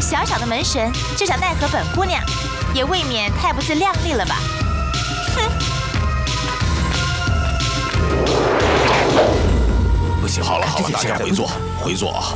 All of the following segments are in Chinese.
小小的门神就想奈何本姑娘，也未免太不自量力了吧？哼！ 不行，好了，大家回座，回座啊！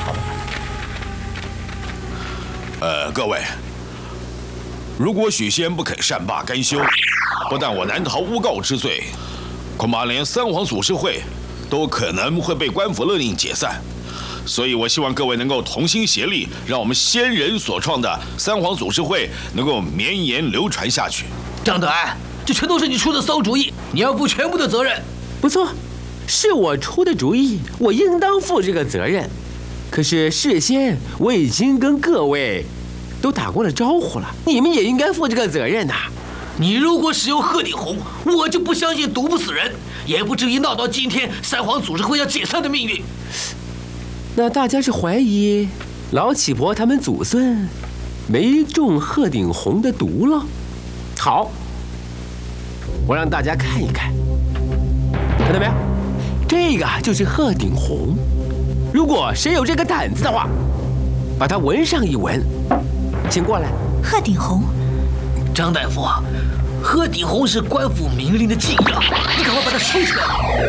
各位，如果许仙不肯善罢甘休，不但我难逃诬告之罪，恐怕连三皇祖师会都可能会被官府勒令解散。所以我希望各位能够同心协力，让我们先人所创的三皇祖师会能够绵延流传下去。 张德安，这全都是你出的馊主意，你要负全部的责任。 不错，是我出的主意，我应当负这个责任。可是事先我已经跟各位都打过了招呼了，你们也应该负这个责任呐。 你如果使用鹤顶红，我就不相信毒不死人，也不至于闹到今天三皇祖师会要解散的命运。 那大家是怀疑老乞婆他们祖孙没中鹤顶红的毒了？好，我让大家看一看，看到没有？这个就是鹤顶红。如果谁有这个胆子的话，把它闻上一闻。请过来。 鹤顶红， 张大夫，鹤顶红是官府明令的禁药，你赶快把它收起来。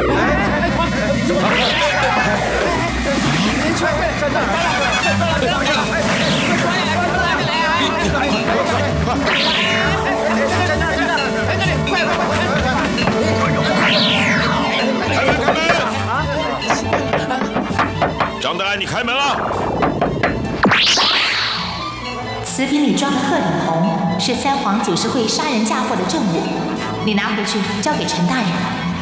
张德安，你开门了。 瓷瓶里装的鹤顶红是三皇祖师会杀人嫁祸的证物，你拿回去交给陈大人。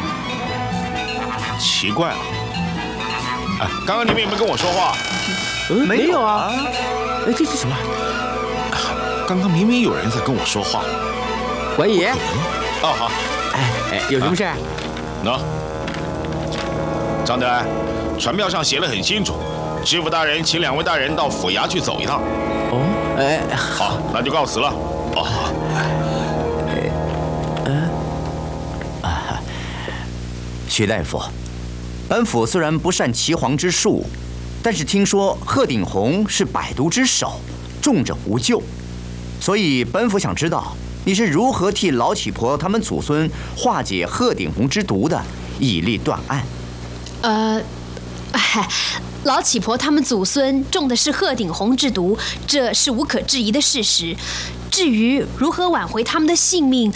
奇怪了，刚刚你们有没有跟我说话？ 没有啊。这是什么？ 刚刚明明有人在跟我说话。 管爷。 哦，好。 有什么事？ 张德安，传票上写得很清楚，知府大人请两位大人到府衙去走一趟。好，那就告辞了。好。 徐大夫，本府虽然不善岐黄之术，但是听说鹤顶红是百毒之首，重者无救，所以本府想知道你是如何替老乞婆他们祖孙化解鹤顶红之毒的，以利断案。 老乞婆他们祖孙中的是鹤顶红之毒，这是无可置疑的事实。至于如何挽回他们的性命，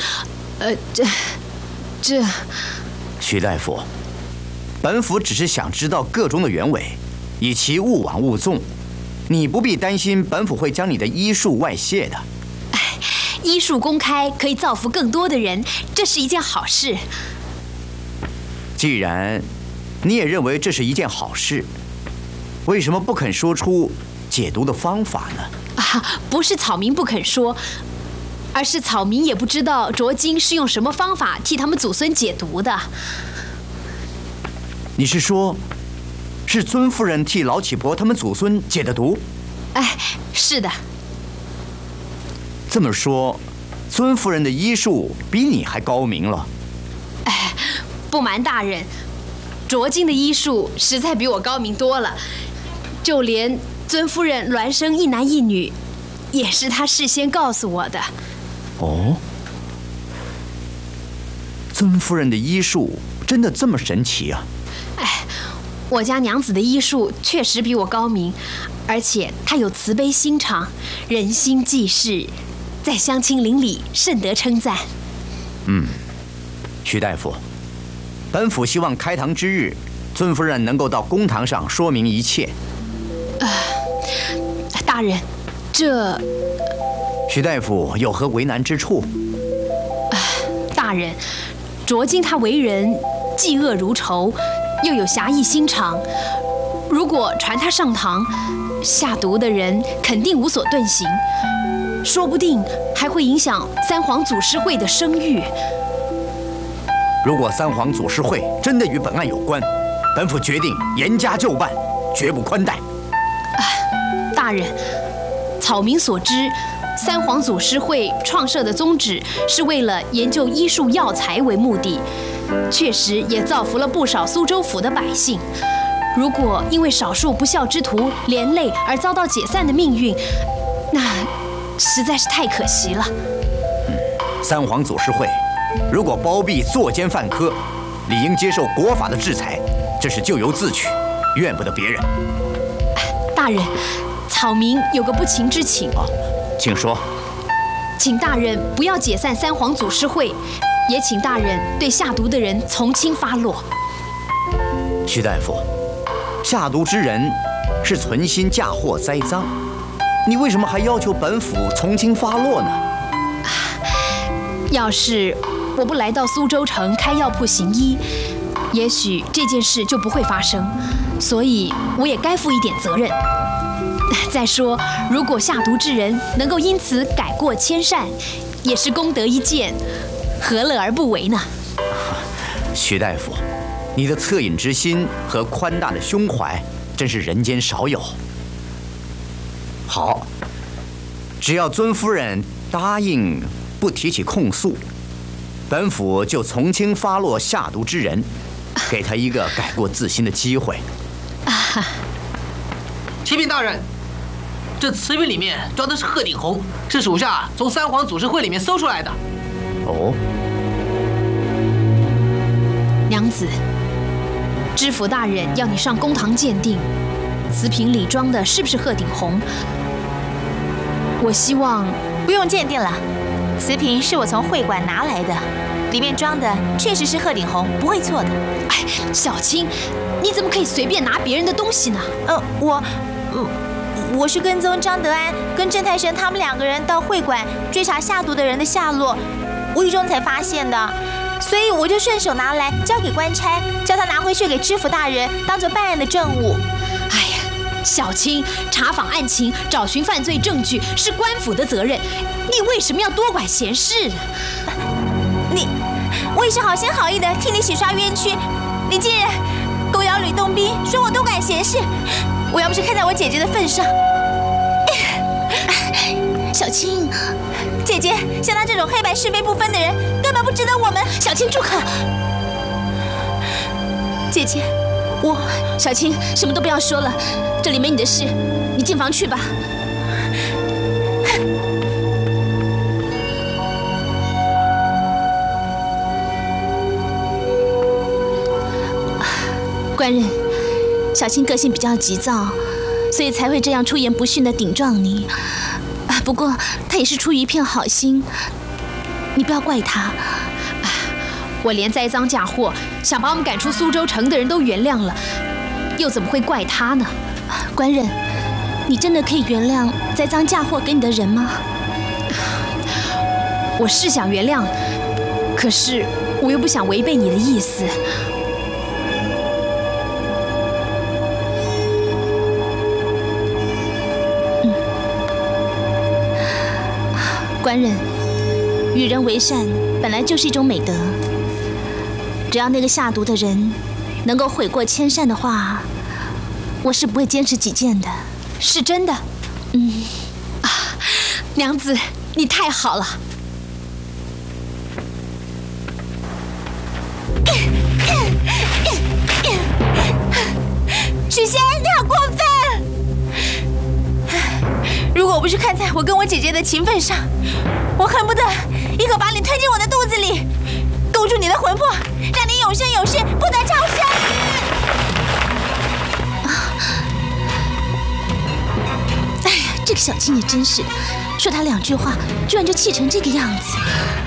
这…… 徐大夫，本府只是想知道个中的原委，以其勿枉勿纵。你不必担心本府会将你的医术外泄的。 医术公开可以造福更多的人，这是一件好事。 既然你也认为这是一件好事，为什么不肯说出解毒的方法呢？ 不是草民不肯说，而是草民也不知道卓金是用什么方法替他们祖孙解毒的。 你是说，是尊夫人替老乞婆他们祖孙解的毒？ 是的。 这么说，尊夫人的医术比你还高明了。 不瞒大人，卓金的医术实在比我高明多了，就连尊夫人孪生一男一女，也是他事先告诉我的。 哦，尊夫人的医术真的这么神奇啊？ 我家娘子的医术确实比我高明，而且她有慈悲心肠，人心济世，在乡亲邻里甚得称赞。 徐大夫，本府希望开堂之日，尊夫人能够到公堂上说明一切。 大人，这…… 徐大夫有何为难之处？ 大人，卓金他为人嫉恶如仇，又有侠义心肠，如果传他上堂，下毒的人肯定无所遁形，说不定还会影响三皇祖师会的声誉。 如果三皇祖师会真的与本案有关，本府决定严加就办，绝不宽待。 大人，草民所知，三皇祖师会创设的宗旨是为了研究医术药材为目的，确实也造福了不少苏州府的百姓。 如果因为少数不孝之徒连累而遭到解散的命运，那实在是太可惜了。 三皇祖师会如果包庇作奸犯科，理应接受国法的制裁，这是咎由自取，怨不得别人。 大人，草民有个不情之请请说。 请大人不要解散三皇祖师会，也请大人对下毒的人从轻发落。 徐大夫，下毒之人是存心嫁祸栽赃，你为什么还要求本府从轻发落呢？ 要是我不来到苏州城开药铺行医，也许这件事就不会发生，所以我也该负一点责任。再说，如果下毒之人能够因此改过迁善，也是功德一件，何乐而不为呢？ 徐大夫，你的恻隐之心和宽大的胸怀，真是人间少有。好，只要尊夫人答应不提起控诉，本府就从轻发落下毒之人，给他一个改过自新的机会。 启禀大人，这瓷瓶里面装的是鹤顶红，是属下从三皇祖师会里面搜出来的。 哦， 娘子，知府大人要你上公堂鉴定，瓷瓶里装的是不是鹤顶红？我希望不用鉴定了，瓷瓶是我从会馆拿来的，里面装的确实是鹤顶红，不会错的。 哎，小青，你怎么可以随便拿别人的东西呢？ 我是跟踪张德安跟郑太生他们2个人到会馆追查下毒的人的下落，无意中才发现的，所以我就顺手拿来交给官差，叫他拿回去给知府大人当做办案的证物。 哎呀，小青，查访案情、找寻犯罪证据是官府的责任，你为什么要多管闲事？ 我也是好心好意的替你洗刷冤屈，你竟然狗咬吕洞宾，说我多管闲事。我要不是看在我姐姐的份上， 小青， 姐姐像她这种黑白是非不分的人，根本不值得我们。 小青住口！ 姐姐， 小青什么都不要说了，这里没你的事，你进房去吧。官人，小青个性比较急躁，所以才会这样出言不逊地顶撞你。不过她也是出于一片好心，你不要怪她。我连栽赃嫁祸，想把我们赶出苏州城的人都原谅了，又怎么会怪她呢？官人，你真的可以原谅栽赃嫁祸给你的人吗？我是想原谅，可是我又不想违背你的意思。官人，与人为善本来就是一种美德。只要那个下毒的人能够悔过迁善的话，我是不会坚持己见的，是真的。娘子，你太好了。 许仙，你好过分！如果我不是看在我跟我姐姐的情分上，我恨不得一口把你推进我的肚子里，勾住你的魂魄，让你永生永世不得超生。 哎呀，这个小青也真是，说她2句话，居然就气成这个样子。